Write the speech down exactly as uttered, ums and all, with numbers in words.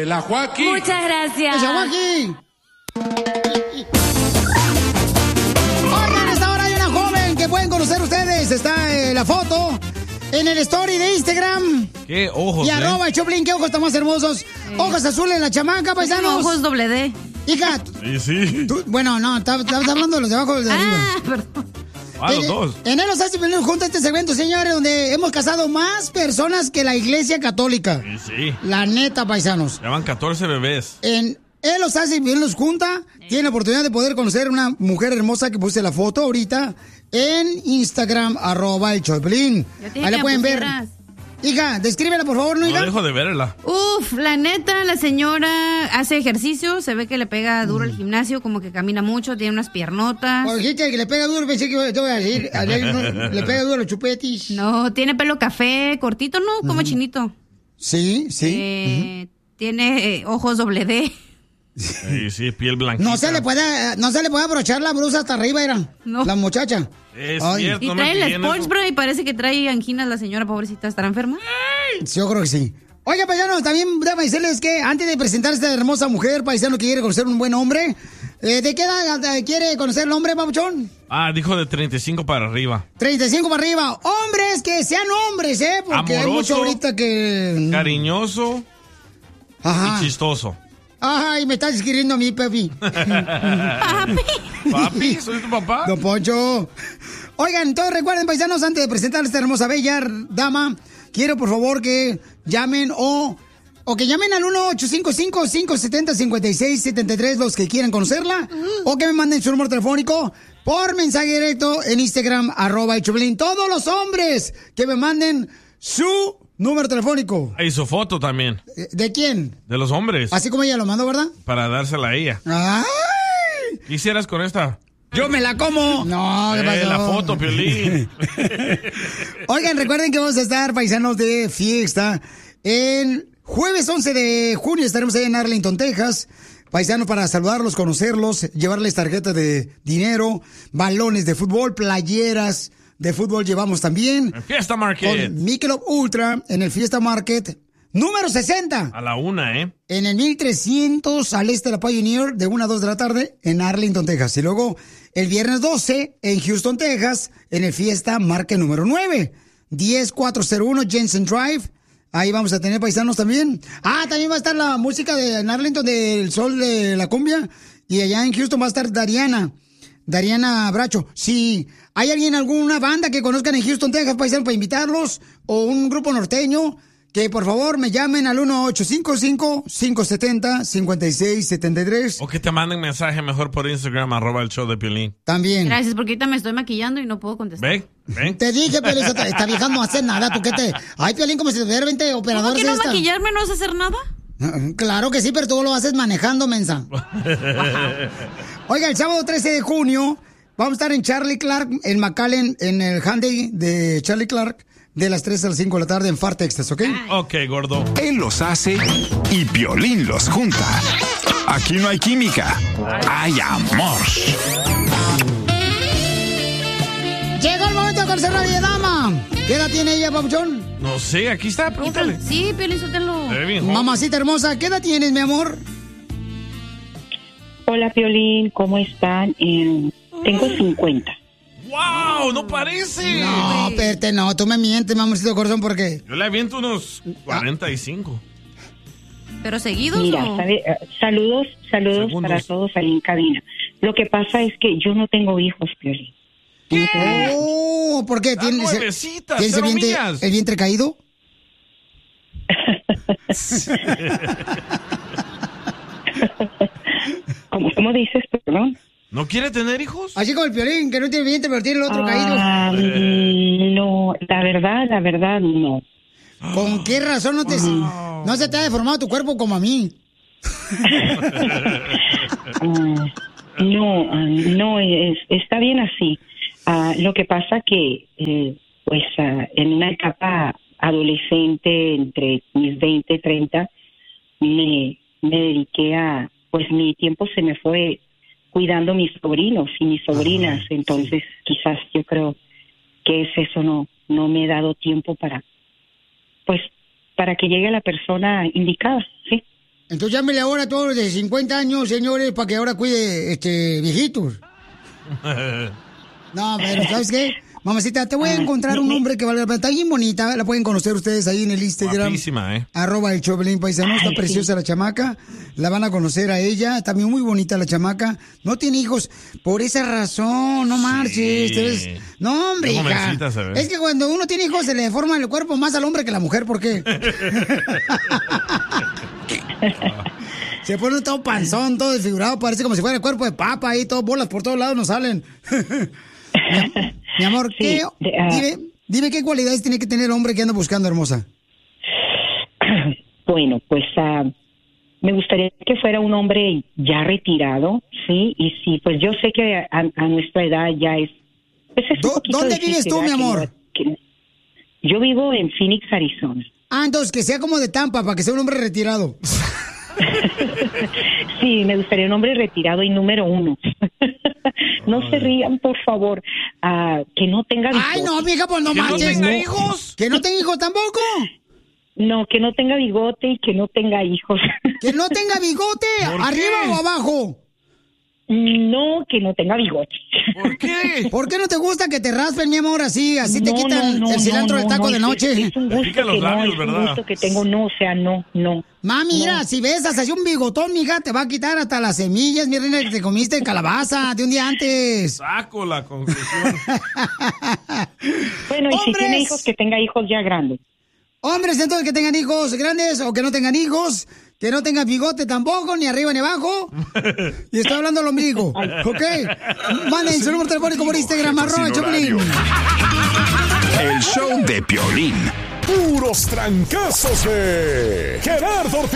la Joaquín. Muchas gracias. ¡Esa Joaquín! Oigan, esta hora hay una joven que pueden conocer ustedes. Está eh, la foto en el story de Instagram. ¿Qué ojos, Y eh? arroba el Choplin, qué ojos tan más hermosos. Sí. Ojos azules, la chamaca, paisanos. Ojos doble D. Hija. Sí, sí. Tú, bueno, no, estás hablando de los de abajo o los de arriba. Ah, perdón. Ah, los en, dos. En él nos hace venir juntos a este segmento, señores, donde hemos casado más personas que la Iglesia Católica. Sí, sí. La neta, paisanos. Llevan catorce bebés. En él los hace bien los junta. Tiene la oportunidad de poder conocer una mujer hermosa que puse la foto ahorita en Instagram, arroba el Choplin. Ahí la pueden ver. Hija, descríbela, por favor, ¿no, hija? No dejo de verla. Uf, la neta, la señora hace ejercicio, se ve que le pega duro al gimnasio, como que camina mucho, tiene unas piernotas. Por dijiste que le pega duro, pensé que te voy a decir, a ver, no, le pega duro los chupetis. No, tiene pelo café, cortito, ¿no? Como uh-huh. chinito. Sí, sí. Eh, uh-huh. Tiene eh, ojos doble D. Sí, sí, piel blanquita. No se le puede, no se le puede abrochar la blusa hasta arriba, era. No. La muchacha. Es Ay. cierto. Y trae el Sports Bra y parece que trae anginas la señora, pobrecita. ¿Estará enferma? Sí, yo creo que sí. Oiga, paisano, también déjame decirles que antes de presentar a esta hermosa mujer, paisano, que quiere conocer un buen hombre, eh, ¿de qué edad quiere conocer el hombre, papuchón? Ah, dijo de treinta y cinco para arriba. treinta y cinco para arriba. Hombres, que sean hombres, ¿eh? Porque amoroso, hay mucho ahorita que... cariñoso. Ajá. Y chistoso. Ay, me estás escribiendo a mí, papi. Papi. Papi, soy tu papá. Don Poncho. Oigan, entonces recuerden, paisanos, antes de presentar a esta hermosa bella dama, quiero por favor que llamen o, o que llamen al uno ocho cinco cinco, cinco siete cero, cinco seis siete tres los que quieran conocerla, uh. o que me manden su número telefónico por mensaje directo en Instagram, arroba el Choplin. Todos los hombres que me manden su número telefónico. Y su foto también. ¿De quién? De los hombres. Así como ella lo mandó, ¿verdad? Para dársela a ella. ¡Ay! ¿Qué hicieras con esta? ¡Yo me la como! No, ¿qué pasó? Eh, la foto, Piolín. Oigan, recuerden que vamos a estar, paisanos, de fiesta. El jueves once de junio estaremos ahí en Arlington, Texas. Paisanos, para saludarlos, conocerlos, llevarles tarjetas de dinero, balones de fútbol, playeras de fútbol llevamos también. En Fiesta Market. Con Michelob Ultra en el Fiesta Market. Número sesenta. A la una, ¿eh? En el mil trescientos al este de la Pioneer, de una a dos de la tarde, en Arlington, Texas. Y luego, el viernes doce, en Houston, Texas, en el Fiesta Market número nueve. diez cuatrocientos uno Jensen Drive. Ahí vamos a tener paisanos también. Ah, también va a estar la música de en Arlington del Sol de la Cumbia. Y allá en Houston va a estar Dariana. Dariana Bracho. Si hay alguien, alguna banda que conozcan en Houston, Texas, paisanos, para invitarlos, o un grupo norteño, que por favor me llamen al uno ocho cinco cinco, cinco siete cero, cinco seis siete tres. O que te manden mensaje mejor por Instagram, arroba el show de Piolín. También. Gracias, porque ahorita me estoy maquillando y no puedo contestar. ¿Ve? ¿Ven? Te dije, pero esta, esta vieja no hace nada. ¿Tú qué te...? Ay, Piolín, como si tuviera veinte operadores. ¿Cómo que no esta? maquillarme no es hacer nada? Claro que sí, pero tú lo haces manejando, mensa. Oiga, el sábado trece de junio vamos a estar en Charlie Clark, en McAllen, en el Handy de Charlie Clark, de las tres a las cinco de la tarde en Far, Texas, ¿ok? Ok, gordo. Él los hace y Piolín los junta. Aquí no hay química, hay amor. Llegó el momento de conocer a la bella dama. ¿Qué edad tiene ella, papuchón? No sé, aquí está, pregúntale. Sí, Piolín, suéltalo. Mamacita hermosa, ¿qué edad tienes, mi amor? Hola, Piolín, ¿cómo están? Eh, tengo cincuenta. ¡Wow! ¡No parece! No, espérate, no, tú me mientes, mamacito corazón, ¿por qué? Yo le aviento unos cuarenta y cinco. ¿Pero seguidos Mira, o...? sabe, uh, saludos, saludos Segundos. para todos ahí en cabina. Lo que pasa es que yo no tengo hijos, Piolín. ¿Qué? Oh, ¿por qué? ¿Tienes, nuevecita, ¿tienes el, cero vientre, millas. el vientre caído? ¿Cómo, ¿Cómo dices, perdón? ¿No quiere tener hijos? Así como el Piolín, que no tiene vientre, pero tiene el otro caído. Ah, mm, no, la verdad, la verdad, no. ¿Con qué razón no te Oh. no se te ha deformado tu cuerpo como a mí? Ah, no, ah, no, es, está bien así. Ah, lo que pasa que, eh, pues, ah, en una etapa adolescente, entre mis veinte, treinta, me, me dediqué a, pues, mi tiempo se me fue cuidando mis sobrinos y mis sobrinas. Ajá, entonces quizás yo creo que es eso, no, no me he dado tiempo para, pues, para que llegue la persona indicada, ¿sí? Entonces llámele ahora a todos los de cincuenta años, señores, para que ahora cuide este viejitos. No, pero ¿sabes qué? Mamacita, te voy a encontrar un hombre que valga la pena. Está bien bonita, la pueden conocer ustedes ahí en el Instagram. Guapísima, ¿eh? Arroba el Choplin Paisano, está Ay, preciosa sí. la chamaca. La van a conocer a ella, también muy bonita la chamaca. No tiene hijos, por esa razón, no marches. te ves- No, hombre, Qué hija. jovencita se ve. Es que cuando uno tiene hijos se le deforma el cuerpo más al hombre que a la mujer, ¿por qué? Se pone todo panzón, todo desfigurado, parece como si fuera el cuerpo de papa ahí, todo bolas por todos lados nos salen. mi, mi amor, Sí, ¿qué, de, ah. dime, dime qué cualidades tiene que tener el hombre que anda buscando, hermosa. Bueno, pues ah, me gustaría que fuera un hombre ya retirado, sí, y sí, pues yo sé que a, a nuestra edad ya es... Pues es un ¿Dó- poquito dónde difícil, vives tú, ¿verdad? mi Que amor? no- que- yo vivo en Phoenix, Arizona. Ah, entonces que sea como de Tampa, para que sea un hombre retirado. Sí, me gustaría un hombre retirado y número uno. No se rían, por favor. Ah, que no tenga bigote. Ay, no, vieja, pues no ¿Que no marches. tenga No. hijos? ¿Que no tenga hijos tampoco? No, que no tenga bigote y que no tenga hijos. ¿Que no tenga bigote? ¿Por ¿Arriba qué? o abajo? No, que no tenga bigote. ¿Por qué? ¿Por qué no te gusta que te raspen, mi amor, así? Así te No, quitan no, no, el cilantro no, del taco no, de es- noche. Es un Te gusto pican los que no, labios, es un ¿verdad? gusto que tengo, no, o sea, no, no. Mami, mira, No. si besas así un bigotón, mija, te va a quitar hasta las semillas, mi reina, que te comiste de calabaza de un día antes. Saco la conclusión. Bueno, y si ¡Hombres! tiene hijos, que tenga hijos ya grandes. Hombres, entonces, que tengan hijos grandes o que no tengan hijos, que no tengan bigote tampoco, ni arriba ni abajo. Y estoy hablando del ombligo, ¿ok? Manden su número telefónico por Instagram, Objeto arroba sin Choplin. horario. El show de Piolín. Puros trancazos de Gerardo Ortiz.